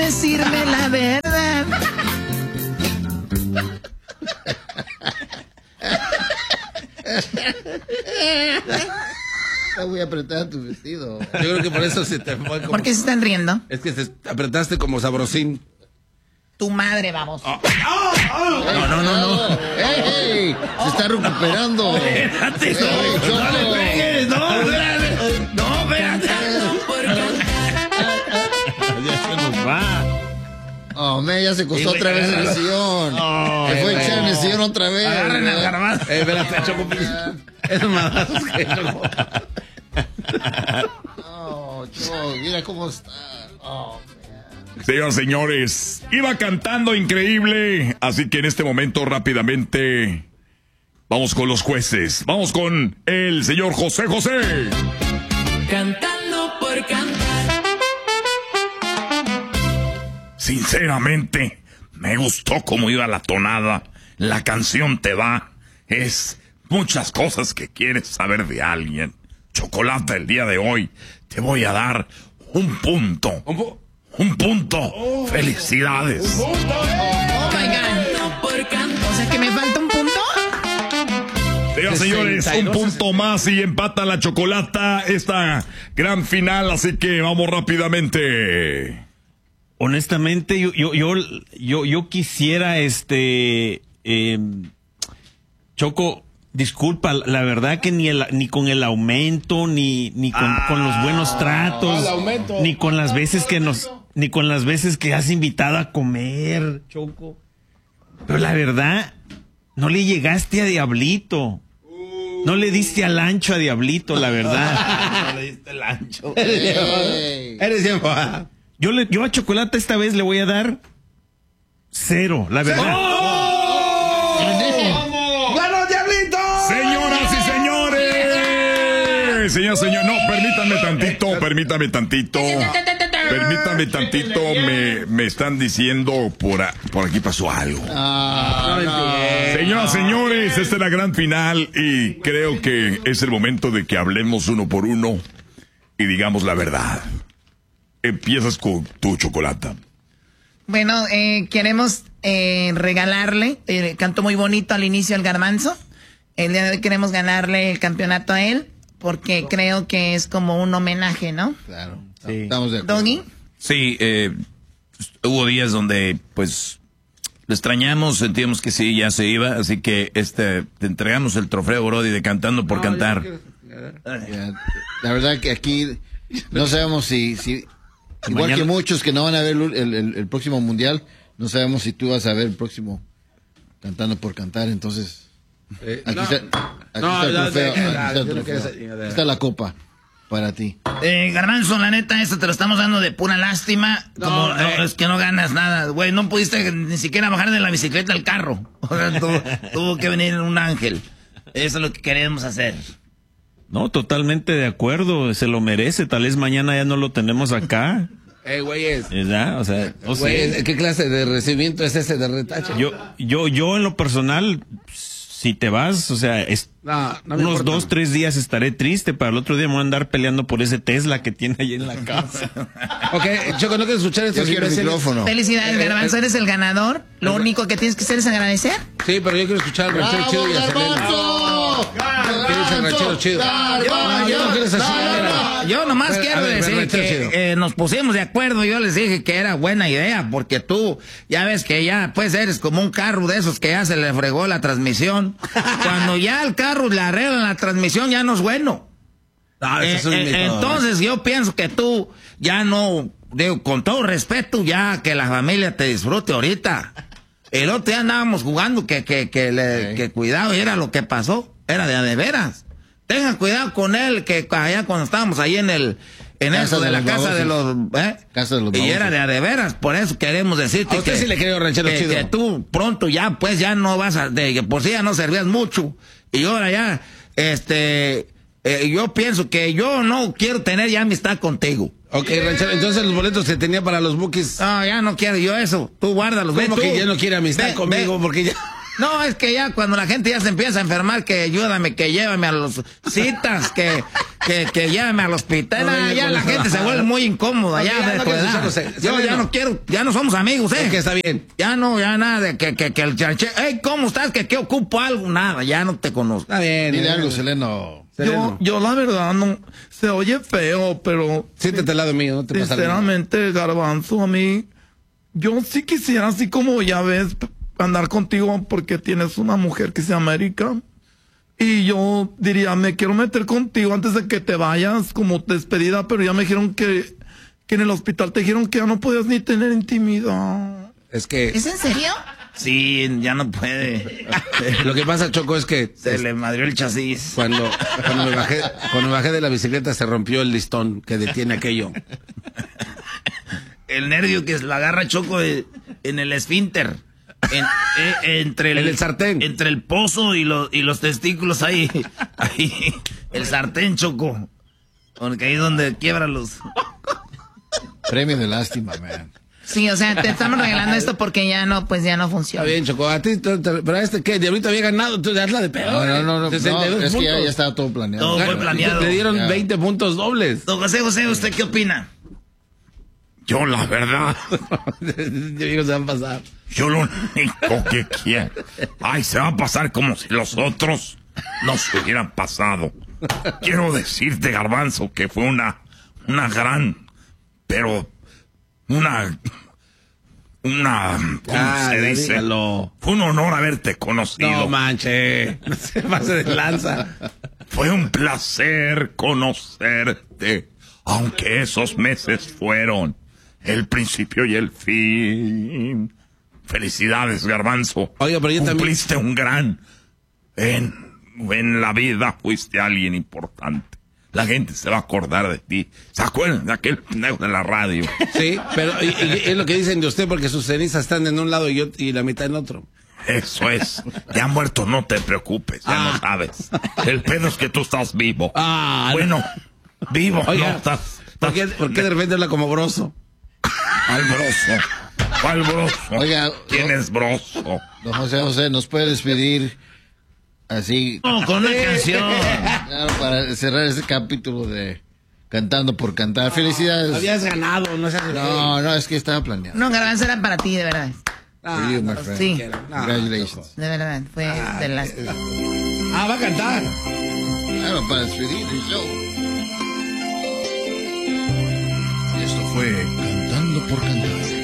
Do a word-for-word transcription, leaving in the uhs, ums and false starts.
decirme la verdad. Está muy apretada tu vestido. Yo creo que por eso se te fue como... ¿Por qué se están riendo? Es que te apretaste como sabrosín. Tu madre, vamos. Oh. Oh, oh. No, no, no, no. ¡Ey, ey! Se está recuperando. Espérate, no, Ey, no le pegues, no, espérate. No, espérate. Ya se nos va. Oh, me, ya se costó otra vez en el sillón. Oh, se fue eh, a echar en el sillón otra vez. Agarren el garbanzo. Eh, espérate, Choco. Es más que Choco. Oh, Choco, mira cómo está. Oh, Señoras y señores, iba cantando increíble, así que en este momento rápidamente vamos con los jueces. Vamos con el señor José José. Cantando por cantar. Sinceramente, me gustó cómo iba la tonada. La canción te va. Es muchas cosas que quieres saber de alguien. Chocolate, el día de hoy te voy a dar un punto. ¿Un pu Un punto. Oh, Felicidades. Un punto, eh. Oh my God. O sea que me falta un punto. Señoras y señores, un punto más y empata la Chocolata esta gran final, así que vamos rápidamente. Honestamente, yo, yo, yo, yo, yo quisiera, este, eh, Choco, disculpa, la verdad que ni el, ni con el aumento, ni, ni con, ah, con los buenos tratos, el aumento. ni con las veces que nos, ni con las veces que has invitado a comer, Choco. Pero la verdad, no le llegaste a Diablito. No le diste al ancho a Diablito, la verdad. No le diste el ancho. Hey. Eres tiempo. Yo, le, yo a Chocolate esta vez le voy a dar cero, la verdad. ¡Oh! ¡Ganó Diablito! Señoras y señores. Señor, señor, no, permítanme tantito, permítame tantito. Permítame tantito, me, me están diciendo por, a, por aquí pasó algo. Ah, no. Señoras, señores, esta es la gran final y creo que es el momento de que hablemos uno por uno y digamos la verdad. Empiezas con tu Chocolata. Bueno, eh, queremos eh, regalarle, eh, cantó muy bonito al inicio el garbanzo. El día de hoy queremos ganarle el campeonato a él porque creo que es como un homenaje, ¿no? Claro, sí. Estamos de acuerdo. ¿Doggy? Sí, eh, hubo días donde, pues, lo extrañamos, sentíamos que sí, ya se iba, así que este te entregamos el trofeo, Brody, de Cantando por no, Cantar. Ya, la verdad que aquí no sabemos si... si igual mañana, que muchos que no van a ver el, el, el próximo mundial, no sabemos si tú vas a ver el próximo Cantando por Cantar, entonces eh, aquí, no, está, aquí no, está el trofeo, aquí está, el trofeo. Aquí está la copa para ti. Eh, Garbanzo, la neta, esto te lo estamos dando de pura lástima. No, como no, eh. es que no ganas nada, güey, no pudiste ni siquiera bajar de la bicicleta al carro. O sea, tuvo, tuvo que venir un ángel. Eso es lo que queremos hacer. No, totalmente de acuerdo, se lo merece, tal vez mañana ya no lo tenemos acá. Eh, güeyes. ¿Verdad? O sea, o güey, sea, ¿qué clase de recibimiento es ese de retache? Yo, yo, yo en lo personal, si te vas, o sea, es, no, no unos importa. dos, tres días estaré triste, para el otro día me voy a andar peleando por ese Tesla que tiene ahí en la casa. Ok, Choco, no quiero escuchar esto. Yo quiero el micrófono. Felicidades, Garbanzo, eres el ganador. Lo único que tienes que hacer es agradecer. Sí, pero yo quiero escuchar al ranchero chido y a Selena. ¿Qué dice el ranchero chido? Yo, yo, no quiero esa no, yo nomás ver, quiero ver, decir que eh, nos pusimos de acuerdo. Yo les dije que era buena idea, porque tú ya ves que ya pues eres como un carro de esos que ya se le fregó la transmisión. Cuando ya el carro le arreglan la transmisión, ya no es bueno. No, eh, es eh, entonces yo pienso que tú ya no, digo, con todo respeto, ya que la familia te disfrute ahorita. El otro día andábamos jugando que, que, que, le, okay. que cuidado, y era lo que pasó, era de a de veras. Tengan cuidado con él, que allá cuando estábamos ahí en el, en casa eso de, de la casa de los, ¿eh? Casa de los y era de a de veras, por eso queremos decirte a usted que, sí le creo, ranchero que, chido. que tú pronto ya, pues ya no vas a, de que por sí ya no servías mucho, y ahora ya, este, eh, yo pienso que yo no quiero tener ya amistad contigo. Ok, ranchero, entonces los boletos que tenía para los bookies. No, ya no quiero yo eso. Tú guárdalos. ¿Cómo ve, que tú, ya no quiere amistad ve, conmigo? Ve, porque ya... No, es que ya cuando la gente ya se empieza a enfermar, que ayúdame, que llévame a los citas, que, que, que llévame al hospital. No, ya, ya la gente se vuelve muy incómoda, ya, ya de no tu edad. Se, se Yo ya no quiero, ya no somos amigos, ¿eh? Es que está bien. Ya no, ya nada de que, que, que el chanche, hey, ¿cómo estás? Que, que ocupo algo, nada, ya no te conozco. Está bien. Dile algo, Seleno. Yo, yo la verdad no, se oye feo, pero... Siéntate al lado mío, no te pasa nada. Sinceramente, Garbanzo, a mí, yo sí quisiera, así como ya ves, andar contigo porque tienes una mujer que se llama Erika. Y yo diría, me quiero meter contigo antes de que te vayas como despedida, pero ya me dijeron que, que en el hospital te dijeron que ya no podías ni tener intimidad. Es que... ¿Es en serio? Sí, ya no puede. Lo que pasa, Choco, es que... Se es, le madrió el chasis. Cuando, cuando, me bajé, cuando me bajé de la bicicleta se rompió el listón que detiene aquello. El nervio que la agarra Choco de, en el esfínter. En, eh, entre el, en el sartén. Entre el pozo y, lo, y los testículos ahí. Ahí. El sartén, Choco. Porque ahí es donde quiebra los... Premio de lástima, man. Sí, o sea, te estamos regalando esto porque ya no, pues ya no funciona. Está bien, Choco. A ti, pero a este, ¿qué? Diablito había ganado, tú hazla de peor. No, no, no, no, sesenta y dos no es puntos. que ya, ya estaba todo planeado. Todo fue planeado. Le dieron ya. veinte puntos dobles. Don José José, ¿usted qué opina? Yo, la verdad, Yo se van a pasar. yo lo único que quiero... Ay, se va a pasar como si los otros no se hubieran pasado. Quiero decirte, Garbanzo, que fue una, una gran, pero una, una, ¿cómo Ah, se ya dice? dígalo. Fue un honor haberte conocido. No manche, no se pase de lanza. Fue un placer conocerte, aunque esos meses fueron el principio y el fin. Felicidades, Garbanzo. Oiga, pero yo también... Cumpliste un gran... En, en la vida fuiste alguien importante. La gente se va a acordar de ti. ¿Se acuerdan de aquel pendejo de la radio? Sí, pero y, y, es lo que dicen de usted porque sus cenizas están en un lado y, yo, y la mitad en otro. Eso es. Ya muerto, no te preocupes. Ya Ah. no sabes. El pedo es que tú estás vivo. Ah, bueno, vivo. Oiga, no, estás, ¿por qué, estás- ¿por qué de repente habla como broso? ¿Cuál broso? ¿Cuál broso? Oiga, ¿Quién no- es broso? Don José José, ¿nos puede despedir así No, con una canción. claro, para cerrar este capítulo de Cantando por Cantar? Felicidades. Habías ganado, no seas... No, no, es que estaba planeado. No, Garbanzo era para ti, de verdad. For you, my friend. Sí, Congratulations. de verdad, fue de las... Ah, va a cantar. Claro, para despedir el show. Esto fue Cantando por Cantar.